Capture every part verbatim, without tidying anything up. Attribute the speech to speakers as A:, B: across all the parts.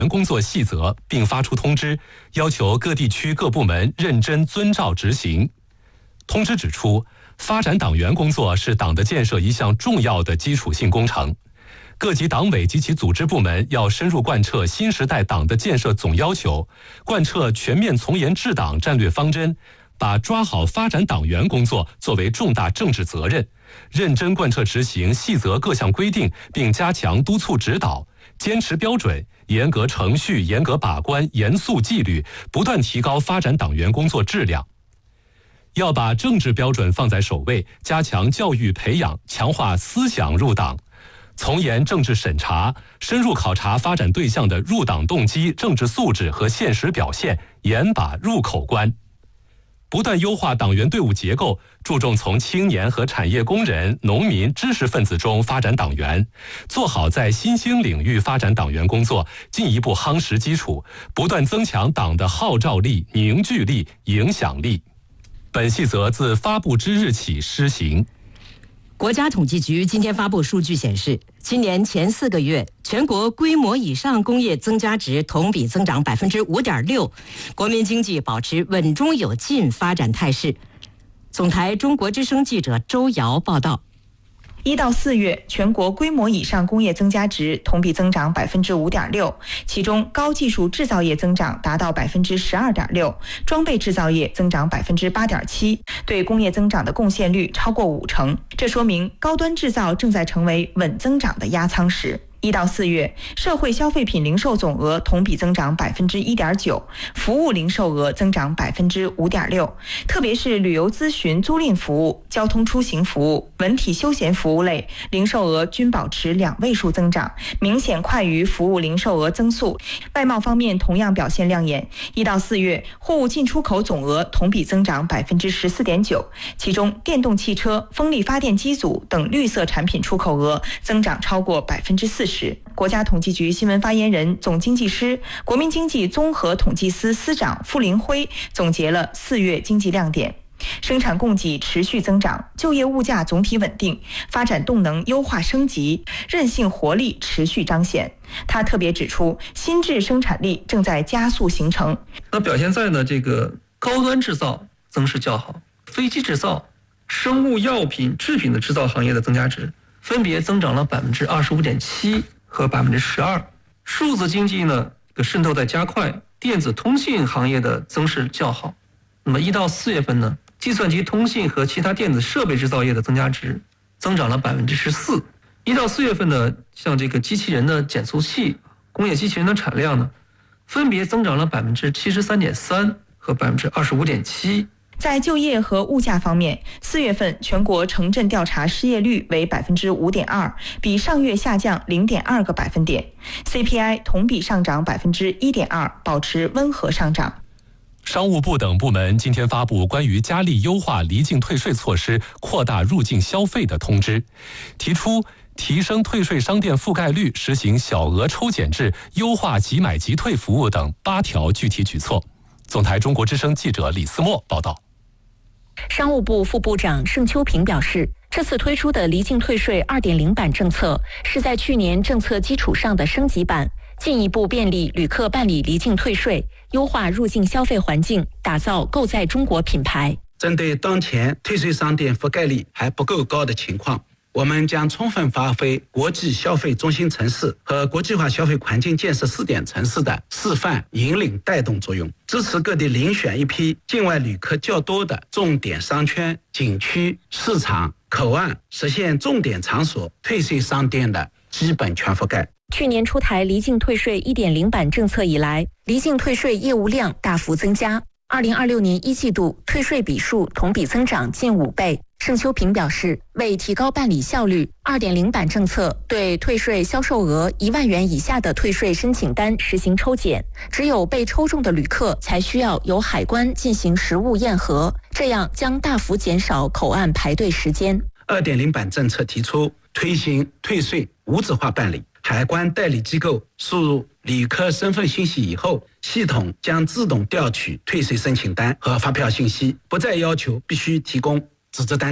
A: 工作细则，并发出通知，要求各地区各部门认真遵照执行。通知指出，发展党员工作是党的建设一项重要的基础性工程，各级党委及其组织部门要深入贯彻新时代党的建设总要求，贯彻全面从严治党战略方针，把抓好发展党员工作作为重大政治责任，认真贯彻执行细则各项规定，并加强督促指导，坚持标准，严格程序，严格把关，严肃纪律，不断提高发展党员工作质量。要把政治标准放在首位，加强教育培养，强化思想入党，从严政治审查，深入考察发展对象的入党动机、政治素质和现实表现，严把入口关。不断优化党员队伍结构，注重从青年和产业工人、农民、知识分子中发展党员，做好在新兴领域发展党员工作，进一步夯实基础，不断增强党的号召力、凝聚力、影响力。本细则自发布之日起施行。
B: 国家统计局今天发布数据显示，今年前四个月，全国规模以上工业增加值同比增长百分之五点六，国民经济保持稳中有进发展态势。总台中国之声记者周瑶报道。
C: 一到四月，全国规模以上工业增加值同比增长百分之五点六，其中高技术制造业增长达到百分之十二点六，装备制造业增长百分之八点七，对工业增长的贡献率超过五成。这说明高端制造正在成为稳增长的压舱石。一到四月，社会消费品零售总额同比增长百分之一点九，服务零售额增长百分之五点六。特别是旅游咨询租赁服务、交通出行服务、文体休闲服务类零售额均保持两位数增长，明显快于服务零售额增速。外贸方面同样表现亮眼。一到四月，货物进出口总额同比增长百分之十四点九，其中电动汽车、风力发电机组等绿色产品出口额增长超过百分之四十。国家统计局新闻发言人、总经济师、国民经济综合统计司司长傅林辉总结了四月经济亮点：生产供给持续增长，就业物价总体稳定，发展动能优化升级，韧性活力持续彰显。他特别指出，新质生产力正在加速形成。
D: 那表现在呢，这个高端制造增势较好，飞机制造、生物药品制品的制造行业的增加值分别增长了百分之二十五点七和百分之十二。数字经济呢，这个渗透在加快，电子通信行业的增势较好。那么一到四月份呢，计算机通信和其他电子设备制造业的增加值增长了百分之十四。一到四月份呢，像这个机器人的减速器、工业机器人的产量呢，分别增长了百分之七十三点三和百分之二十五点七。
C: 在就业和物价方面，四月份全国城镇调查失业率为百分之五点二，比上月下降零点二个百分点。C P I 同比上涨百分之一点二，保持温和上涨。
A: 商务部等部门今天发布关于加力优化离境退税措施、扩大入境消费的通知，提出提升退税商店覆盖率、实行小额抽检制、优化即买即退服务等八条具体举措。总台中国之声记者李思墨报道。
E: 商务部副部长盛秋平表示，这次推出的离境退税 二点零 版政策是在去年政策基础上的升级版，进一步便利旅客办理离境退税，优化入境消费环境，打造购在中国品牌。
F: 针对当前退税商店覆盖率还不够高的情况，我们将充分发挥国际消费中心城市和国际化消费环境建设试点城市的示范引领带动作用，支持各地遴选一批境外旅客较多的重点商圈、景区、市场、口岸，实现重点场所退税商店的基本全覆盖。
E: 去年出台离境退税 一点零 版政策以来，离境退税业务量大幅增加，二零二六年一季度退税笔数同比增长近五倍。盛秋平表示，为提高办理效率 ，二点零 版政策对退税销售额一万元以下的退税申请单实行抽检，只有被抽中的旅客才需要由海关进行实物验核，这样将大幅减少口岸排队时间。
F: 二点零 版政策提出推行退税无纸化办理，海关代理机构输入旅客身份信息以后，系统将自动调取退税申请单和发票信息，不再要求必须提供纸质单据。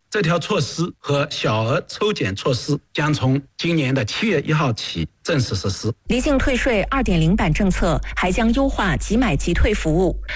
F: 这条措施和小额抽检措施将从今年的七月一号起正式实施。
E: 离境退税 二点零 版政策还将优化即买即退服务，